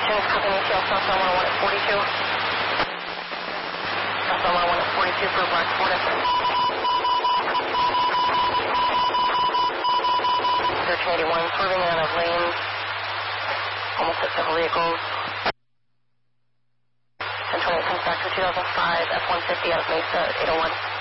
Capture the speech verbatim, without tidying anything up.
Stations, copy me, T L southbound one oh one at forty-two. Southbound one oh one at forty-two for Black Fortis. thirteen eighty-one, swerving out of lanes. Almost hit several vehicles. ten twenty-eight comes back to two thousand five, F one fifty out of Mesa, eight oh one.